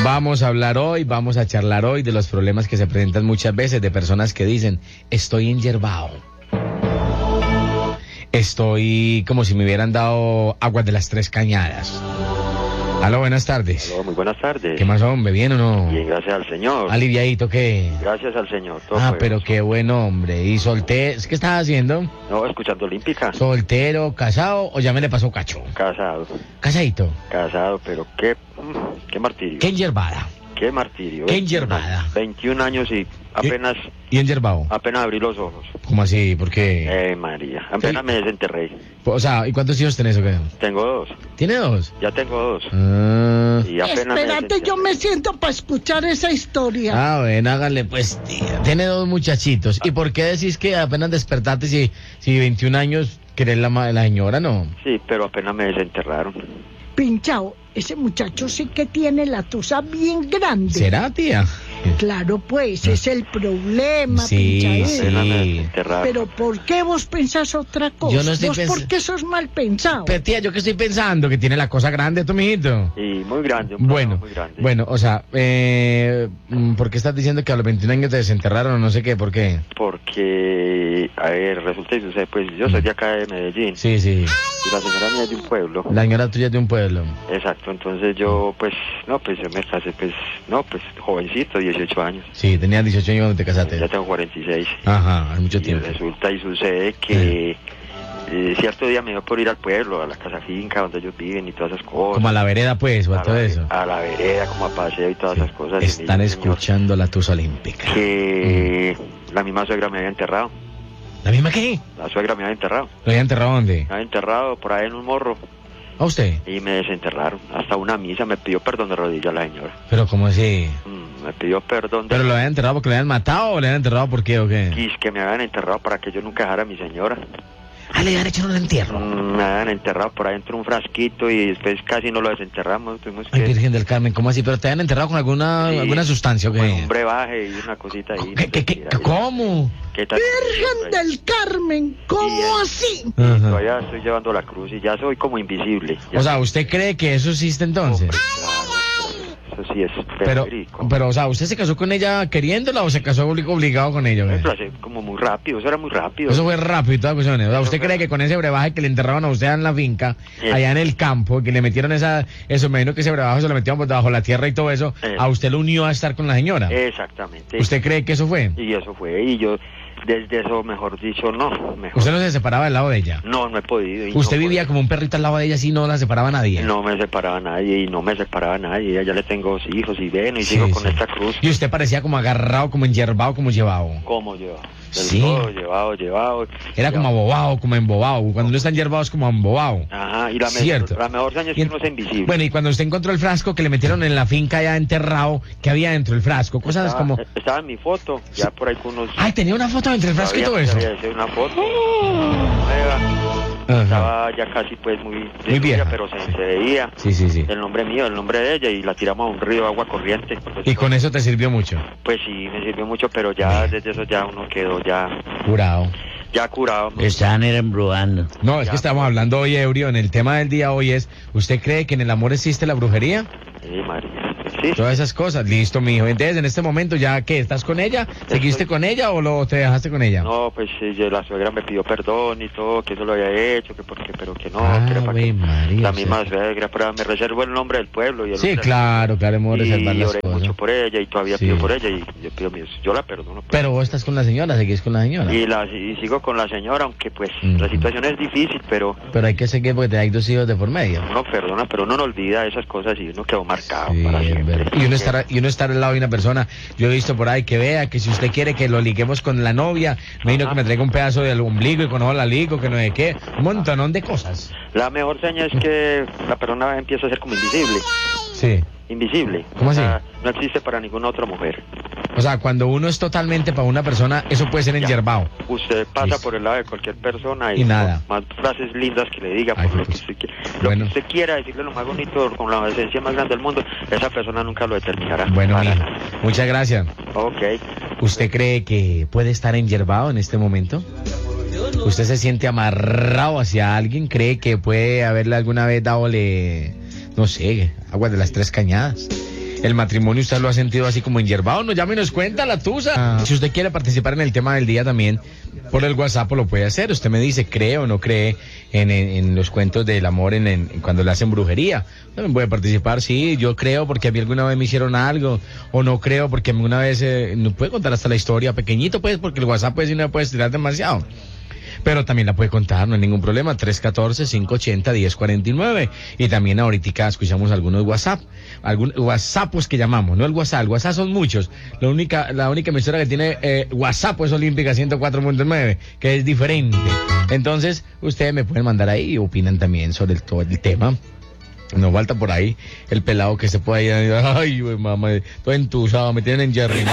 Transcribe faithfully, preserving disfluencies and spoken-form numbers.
Vamos a hablar hoy, vamos a charlar hoy de los problemas que se presentan muchas veces de personas que dicen, estoy enyerbado. Estoy como si me hubieran dado aguas de las tres cañadas. Aló, buenas tardes. Aló, muy buenas tardes. ¿Qué más, hombre? ¿Bien o no? Bien, gracias al Señor. ¿Aliviadito qué? Gracias al Señor. Todo Ah, fue pero bien. qué buen hombre. ¿Y soltero? ¿Qué estás haciendo? No, escuchando Olímpica. ¿Soltero, casado o ya me le pasó cacho? Casado. Casadito. Casado, pero qué, mm, qué martirio. ¿Qué enyerbada? Qué martirio. ¿Qué veintiún enyerbada? años, veintiún años y apenas, ¿Y enyerbado? apenas abrí los ojos. ¿Cómo así? ¿Por qué? Eh, María. Apenas Sí. me desenterré. O sea, ¿y cuántos hijos tenés o qué? Tengo dos. ¿Tiene dos? Ya tengo dos. Ah, Y apenas Espérate, yo me desenterré. siento para escuchar esa historia. ah ven, hágale pues, tía. Tiene dos muchachitos. ¿Y por qué decís que apenas despertaste si, si veintiún años querés la, ma- la señora, no? Sí, pero apenas me desenterraron. Pinchao, ese muchacho sí que tiene la tusa bien grande. ¿Será, tía? Claro, pues, es el problema, Sí, Pinchaín. sí. Apenas me desenterraron. Pero ¿por qué vos pensás otra cosa? Yo no estoy ¿Vos pens- por qué sos mal pensado? Pero, tía, ¿yo qué estoy pensando? Que tiene la cosa grande, tu mijito. Y muy grande, un Bueno, problema muy grande. bueno, o sea, eh, ¿por qué estás diciendo que a los veintiún años te desenterraron o no sé qué? ¿Por qué? Porque, a ver, resulta y sucede, pues yo soy de acá de Medellín. Sí, sí. Y la señora mía es de un pueblo. La señora tuya es de un pueblo. Exacto, entonces yo, pues, no, pues yo me casé, pues, no, pues, jovencito, dieciocho años. Sí, tenías dieciocho años cuando te casaste. Ya tengo cuarenta y seis. Ajá, hace mucho Y tiempo. resulta y sucede que eh, cierto día me dio por ir al pueblo, a la casa finca donde ellos viven y todas esas cosas. Como a la vereda, pues, o a A todo la- eso. A la vereda, como a paseo y todas Sí. esas cosas. Y me Están dice, "Señor, escuchando la tusa olímpica. que la misma suegra me había enterrado. ¿La misma qué? La suegra me había enterrado. ¿Lo había enterrado dónde? Me había enterrado por ahí en un morro. ¿A usted? Y me desenterraron. Hasta una misa me pidió perdón de rodillas la señora. Pero ¿cómo así? Mm, me pidió perdón de ¿Pero lo habían enterrado porque lo habían matado o lo habían enterrado por qué o qué? quis que me habían enterrado para que yo nunca dejara a mi señora. Ah, le habían hecho un entierro. Mm, me habían enterrado por ahí dentro de un frasquito y después casi no lo desenterramos. Tuvimos Ay, que... Virgen del Carmen, ¿cómo así? ¿Pero te habían enterrado con alguna, Sí, alguna sustancia o con qué? un brebaje y una cosita ahí. ¿Qué, qué, qué, ¿Cómo? ¿Qué tal? Virgen del Carmen, ¿cómo Sí, eh. así? Ajá. Todavía estoy llevando la cruz y ya soy como invisible. Ya O sea, ¿usted cree que eso existe entonces? Hombre, claro, eso sí es Pero, verídico. pero, o sea, ¿usted se casó con ella queriéndola o se casó obli- obligado con ella? o qué? Eso lo hace como muy rápido, eso era muy rápido. Eso fue rápido y todas las cuestiones. O sea, ¿usted Eso cree fue- que con ese brebaje que le enterraban a usted en la finca, Sí. allá en el campo, que le metieron esa, eso, me imagino que ese brebaje se lo metieron por debajo de la tierra y todo eso, Sí. a usted lo unió a estar con la señora? Exactamente. ¿Usted cree que eso fue? Y eso fue, y yo desde eso, mejor dicho, no. Mejor. ¿Usted no se separaba del lado de ella? No, no he podido. y ¿Usted no vivía podía. como un perrito al lado de ella así no la separaba nadie? No me separaba nadie y no me separaba nadie. Ya le tengo dos hijos y ven y Sí, sigo con sí. esta cruz. Y usted parecía como agarrado, como enyerbado, como llevado. ¿Cómo llevado? Del Sí. todo, llevado, llevado. Era como llevado. abobado, como embobado. Cuando uno está enyerbado es como embobado. Ajá, y la, me- Cierto. la mejor señal es Y que en- uno es invisible. Bueno, y cuando usted encontró el frasco que le metieron en la finca ya enterrado, ¿qué había dentro del frasco? Cosas estaba, como... estaba en mi foto, ya por ahí con unos... Ay, tenía una foto entre el frasco y todo todavía eso. me había hecho una foto nueva. Ajá. Estaba ya casi pues muy... Muy destruida, vieja. Pero se, se veía Sí, sí, sí. el nombre mío, el nombre de ella y la tiramos a un río de agua corriente. Pues, Y con eso te sirvió mucho. Pues sí, me sirvió mucho, pero ya desde eso ya uno quedó ya, Jurado. ya curado. Estaban era embrujando. No, es Ya. que estamos hablando hoy, ebrio. En el tema del día hoy es, ¿usted cree que en el amor existe la brujería? Sí, María. Sí, Todas esas cosas. Listo, mijo. Entonces, en este momento, ¿ya qué? ¿Estás con ella? ¿Seguiste Estoy- con ella o lo te dejaste con ella? no, pues sí, yo- la suegra me pidió perdón y todo, que eso lo había hecho, que porque, pero que no, Ah, que era para Ave que... María, La o sea. misma suegra, pero me reservo el nombre del pueblo y el Sí, nombre- claro, claro, hemos de reservar Y las oré cosas. mucho por ella y todavía Sí. pido por ella y yo pido mis, yo la perdono. pues. Pero vos estás con la señora, seguís con la señora. Y, la, y sigo con la señora, aunque pues Ujú. la situación es difícil, pero Pero hay que seguir porque te hay dos hijos de por medio. uno perdona, pero uno no olvida esas cosas y uno quedó marcado Sí, para es siempre. verdad. Y uno estar y uno estar al lado de una persona, yo he visto por ahí que vea que si usted quiere que lo liguemos con la novia, me vino Ajá. que me traiga un pedazo del ombligo y con no la ligo, que no sé qué, un montonón de cosas. La mejor seña es que la persona empieza a ser como invisible. Sí. Invisible. ¿Cómo O así? sea, no existe para ninguna otra mujer. O sea, cuando uno es totalmente para una persona, eso puede ser Ya. enyerbado. Usted pasa Listo. por el lado de cualquier persona y, Y nada. por más frases lindas que le diga, Ay, por lo que pues. usted quiera. Lo Bueno. que usted quiera decirle lo más bonito, con la esencia más grande del mundo, esa persona nunca lo determinará. Bueno, Para mijo, nada. muchas gracias. Ok. ¿Usted cree que puede estar enyerbado en este momento? ¿Usted se siente amarrado hacia alguien? ¿Cree que puede haberle alguna vez dadole, no sé, agua de las tres cañadas? el matrimonio usted lo ha sentido así como enyerbado, no llame y nos cuenta la tusa. Si usted quiere participar en el tema del día también, por el WhatsApp lo puede hacer. Usted me dice, ¿cree o no cree en, en, en los cuentos del amor en, en cuando le hacen brujería? También puede participar, sí, yo creo porque a mí alguna vez me hicieron algo, o no creo porque alguna vez, eh, no puede contar hasta la historia, pequeñito pues, porque el WhatsApp pues sí no puede estirar demasiado. Pero también la puede contar, no hay ningún problema, tres uno cuatro, cinco ocho cero, uno cero cuatro nueve. Y también ahorita escuchamos algunos WhatsApp, algunos WhatsAppos que llamamos, no el WhatsApp, el WhatsApp son muchos. La única, la única emisora que tiene eh, WhatsApp es Olímpica ciento cuatro punto nueve, que es diferente. Entonces, ustedes me pueden mandar ahí y opinan también sobre el, todo el tema. No falta por ahí el pelado que se puede ir, ay, güey, mamá, todo entusado, me tienen en Jerry.